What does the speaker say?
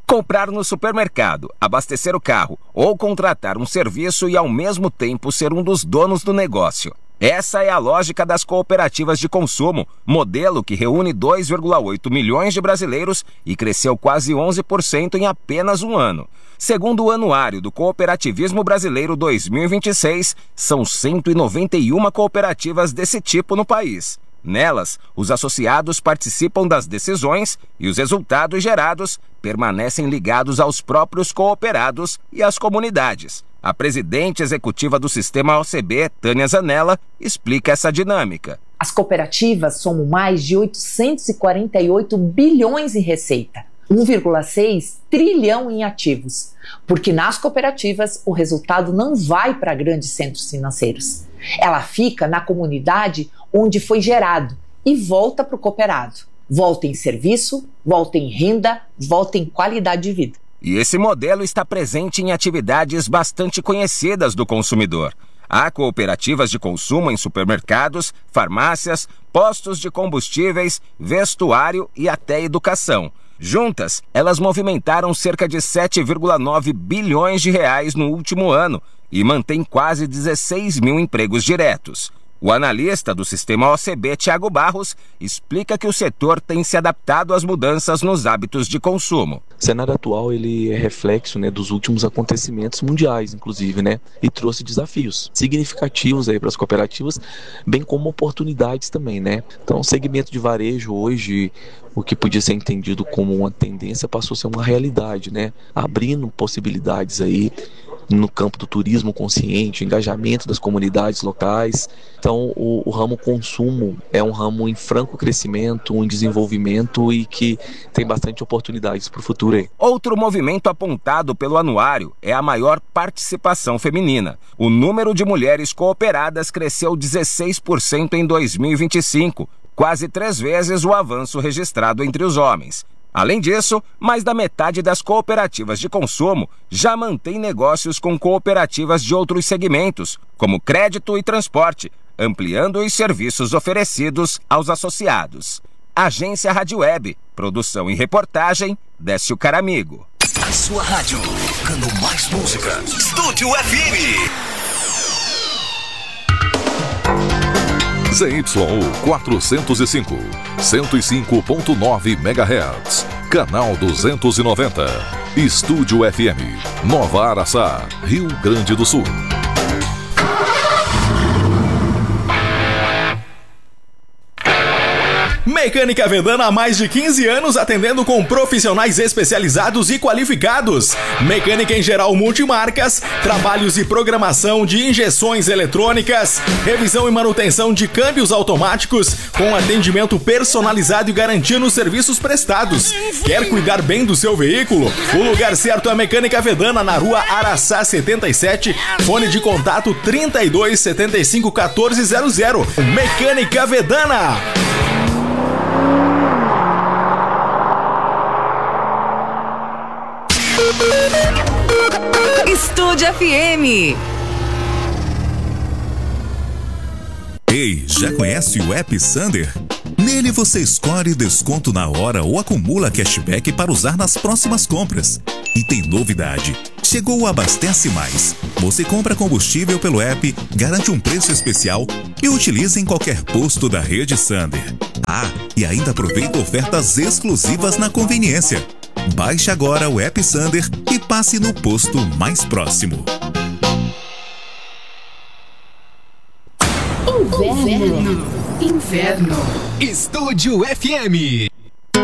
Comprar no supermercado, abastecer o carro ou contratar um serviço e ao mesmo tempo ser um dos donos do negócio. Essa é a lógica das cooperativas de consumo, modelo que reúne 2,8 milhões de brasileiros e cresceu quase 11% em apenas um ano. Segundo o Anuário do Cooperativismo Brasileiro 2026, são 191 cooperativas desse tipo no país. Nelas, os associados participam das decisões e os resultados gerados permanecem ligados aos próprios cooperados e às comunidades. A presidente executiva do Sistema OCB, Tânia Zanella, explica essa dinâmica. As cooperativas somam mais de 848 bilhões em receita, 1,6 trilhão em ativos, porque nas cooperativas o resultado não vai para grandes centros financeiros. Ela fica na comunidade onde foi gerado e volta para o cooperado. Volta em serviço, volta em renda, volta em qualidade de vida. E esse modelo está presente em atividades bastante conhecidas do consumidor. Há cooperativas de consumo em supermercados, farmácias, postos de combustíveis, vestuário e até educação. Juntas, elas movimentaram cerca de 7,9 bilhões de reais no último ano e mantêm quase 16 mil empregos diretos. O analista do Sistema OCB, Thiago Barros, explica que o setor tem se adaptado às mudanças nos hábitos de consumo. O cenário atual ele é reflexo, dos últimos acontecimentos mundiais, inclusive, e trouxe desafios significativos para as cooperativas, bem como oportunidades também, Então, o segmento de varejo hoje, o que podia ser entendido como uma tendência, passou a ser uma realidade, Abrindo possibilidades aí no campo do turismo consciente, engajamento das comunidades locais. Então, o ramo consumo é um ramo em franco crescimento, em desenvolvimento e que tem bastante oportunidades para o futuro aí. Outro movimento apontado pelo anuário é a maior participação feminina. O número de mulheres cooperadas cresceu 16% em 2025, quase 3 vezes o avanço registrado entre os homens. Além disso, mais da metade das cooperativas de consumo já mantém negócios com cooperativas de outros segmentos, como crédito e transporte, ampliando os serviços oferecidos aos associados. Agência Rádio Web, produção e reportagem, Décio Caramigo. A sua rádio, tocando mais música. Estúdio FM. ZYU 405, 105.9 MHz, canal 290, Estúdio FM, Nova Araçá, Rio Grande do Sul. Mecânica Vedana há mais de 15 anos atendendo com profissionais especializados e qualificados. Mecânica em geral multimarcas, trabalhos e programação de injeções eletrônicas, revisão e manutenção de câmbios automáticos, com atendimento personalizado e garantia nos serviços prestados. Quer cuidar bem do seu veículo? O lugar certo é a Mecânica Vedana, na rua Araçá 77, fone de contato 32 75 1400. Mecânica Vedana. Estúdio FM. Ei, já conhece o app Sander? Nele você escolhe desconto na hora ou acumula cashback para usar nas próximas compras. E tem novidade. Chegou o Abastece Mais. Você compra combustível pelo app, garante um preço especial e utiliza em qualquer posto da rede Sander. Ah, e ainda aproveita ofertas exclusivas na conveniência. Baixe agora o app Sander e passe no posto mais próximo. Inverno. Estúdio FM.